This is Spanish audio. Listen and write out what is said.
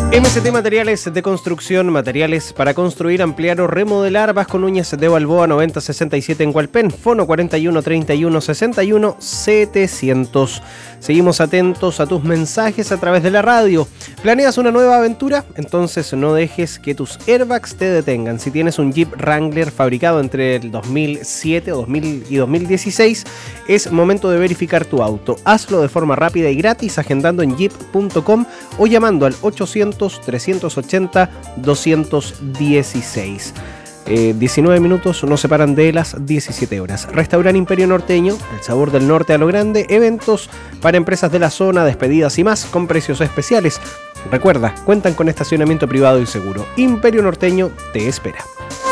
MST Materiales de Construcción, materiales para construir, ampliar o remodelar. Vasco Núñez de Balboa 9067 en Hualpén, Fono 41 31 61 700. Seguimos atentos a tus mensajes a través de la radio. ¿Planeas una nueva aventura? Entonces no dejes que tus airbags te detengan. Si tienes un Jeep Wrangler fabricado entre el 2007 y 2016, es momento de verificar tu auto. Hazlo de forma rápida y gratis agendando en jeep.com o llamando al 800-380-216. 19 minutos nos separan de las 17 horas. Restaurante Imperio Norteño, el sabor del norte a lo grande. Eventos para empresas de la zona, despedidas y más, con precios especiales. Recuerda, cuentan con estacionamiento privado y seguro. Imperio Norteño te espera.